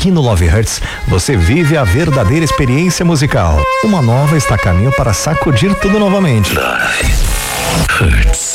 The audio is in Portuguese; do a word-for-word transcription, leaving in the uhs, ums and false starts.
Aqui no Love Hurts, você vive a verdadeira experiência musical. Uma nova está a caminho para sacudir tudo novamente. Love Hurts.